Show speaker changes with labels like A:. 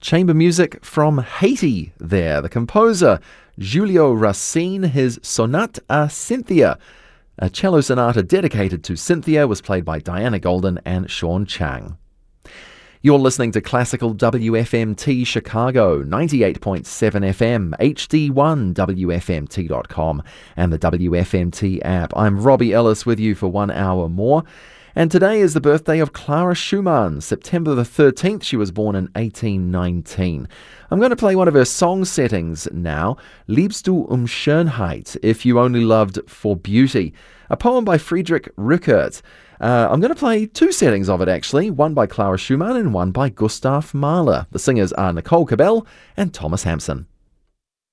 A: chamber music from Haiti there. The composer, Julio Racine, his Sonate à Cynthia. A cello sonata dedicated to Cynthia was played by Diana Golden and Sean Chang. You're listening to Classical WFMT Chicago, 98.7 FM, HD1 WFMT.com, and the WFMT app. I'm Robbie Ellis with you for 1 hour more. And today is the birthday of Clara Schumann. September the 13th, she was born in 1819. I'm going to play one of her song settings now, Liebst du Schönheit, If You Only Loved for Beauty, a poem by Friedrich Rückert. I'm going to play two settings of it, actually, one by Clara Schumann and one by Gustav Mahler. The singers are Nicole Cabell and Thomas Hampson.